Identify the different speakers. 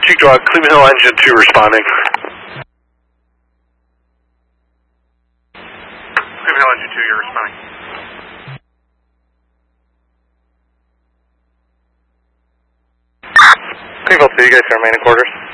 Speaker 1: Sheepdog, Cleveland Hill Engine 2 responding. Cleveland Hill Engine 2, you're responding.
Speaker 2: Cleveland 2, you guys are remaining quarters.